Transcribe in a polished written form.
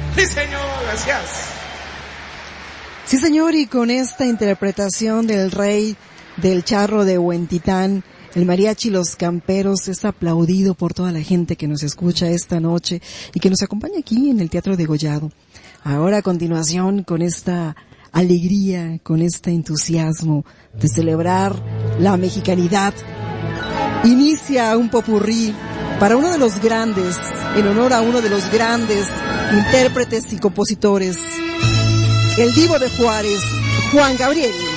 Sí, señor, gracias. Sí, señor, y con esta interpretación del Rey del Charro de Huentitán, el mariachi Los Camperos es aplaudido por toda la gente que nos escucha esta noche y que nos acompaña aquí en el Teatro Degollado. Ahora, a continuación, con esta alegría, con este entusiasmo de celebrar la mexicanidad, inicia un popurrí para uno de los grandes, en honor a uno de los grandes intérpretes y compositores, el Divo de Juárez, Juan Gabriel.